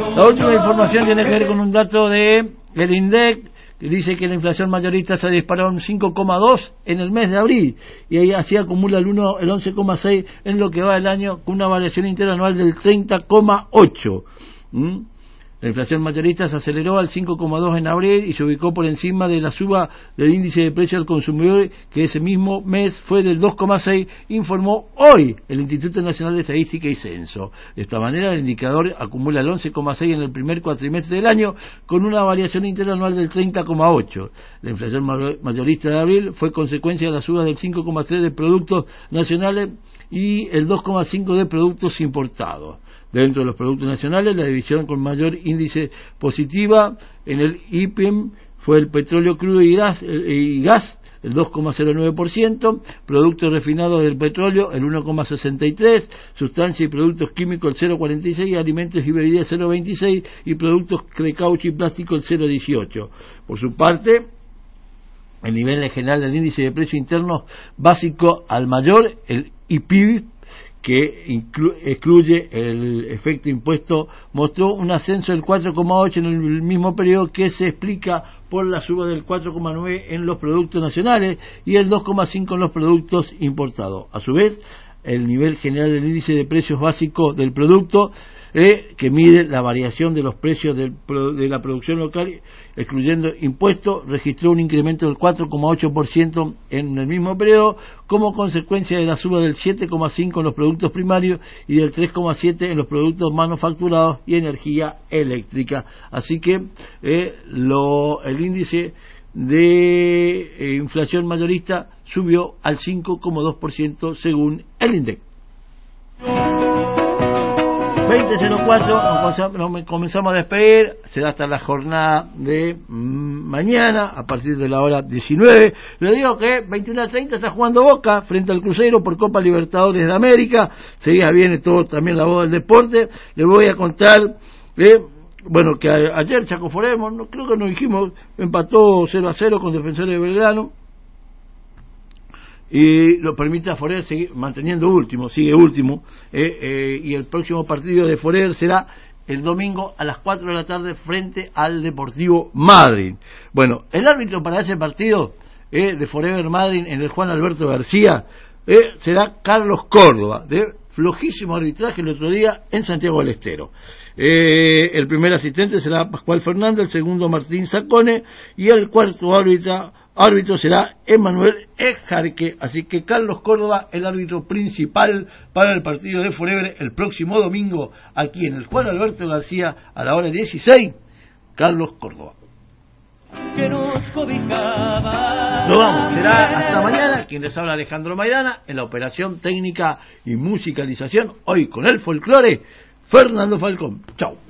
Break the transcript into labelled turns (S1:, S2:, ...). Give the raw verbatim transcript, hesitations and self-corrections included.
S1: La última información tiene que ver con un dato de el INDEC, que dice que la inflación mayorista se disparó un cinco coma dos en el mes de abril, y ahí así acumula el, uno, el once coma seis en lo que va del año, con una variación interanual del treinta coma ocho. ¿Mm? La inflación mayorista se aceleró al cinco coma dos en abril y se ubicó por encima de la suba del índice de precios al consumidor, que ese mismo mes fue del dos coma seis, informó hoy el Instituto Nacional de Estadística y Censo. De esta manera, el indicador acumula el once coma seis en el primer cuatrimestre del año, con una variación interanual del treinta coma ocho. La inflación mayorista de abril fue consecuencia de la suba del cinco coma tres de productos nacionales y el dos coma cinco de productos importados. Dentro de los productos nacionales, la división con mayor índice positiva en el I P E M fue el petróleo crudo y gas, y gas el dos coma cero nueve por ciento, productos refinados del petróleo el uno coma sesenta y tres por ciento, sustancias y productos químicos el cero coma cuarenta y seis por ciento, alimentos y bebidas cero coma veintiséis por ciento y productos de caucho y plástico el cero coma dieciocho por ciento. Por su parte, el nivel general del índice de precio interno básico al mayor, el I P I B, que inclu- excluye el efecto impuesto, mostró un ascenso del cuatro coma ocho en el mismo periodo, que se explica por la suba del cuatro coma nueve en los productos nacionales y el dos coma cinco en los productos importados. A su vez, el nivel general del índice de precios básicos del producto, eh, que mide la variación de los precios del, de la producción local, excluyendo impuestos, registró un incremento del cuatro coma ocho por ciento en el mismo periodo, como consecuencia de la suba del siete coma cinco por ciento en los productos primarios y del tres coma siete por ciento en los productos manufacturados y energía eléctrica. Así que eh, lo, el índice de eh, inflación mayorista subió al cinco coma dos por ciento según el INDEC. veinte cero cuatro, nos comenzamos a despedir, será hasta la jornada de mm, mañana, a partir de la hora diecinueve. Le digo que veintiuno treinta está jugando Boca frente al Cruzeiro por Copa Libertadores de América, seguía viene todo también la voz del deporte. Le voy a contar, eh, bueno, que a, ayer Chaco Foremos, no, creo que nos dijimos, empató cero a cero con Defensores de Belgrano, y lo permite a Forer seguir manteniendo último, sigue último, eh, eh, y el próximo partido de Forer será el domingo a las cuatro de la tarde frente al Deportivo Madryn. Bueno, el árbitro para ese partido eh, de Forever Madryn en el Juan Alberto García eh, será Carlos Córdoba, de flojísimo arbitraje el otro día en Santiago del Estero. Eh, el primer asistente será Pascual Fernández, el segundo Martín Sacone y el cuarto árbitro árbitro será Emanuel Ejarque. Así que Carlos Córdoba, el árbitro principal para el partido de Forever el próximo domingo aquí en el Juan Alberto García a la hora dieciséis. Carlos Córdoba. Que nos cobijaba. Nos vamos, será hasta mañana. Quien les habla, Alejandro Maidana, en la operación técnica y musicalización, hoy con el folclore, Fernando Falcón. Chau.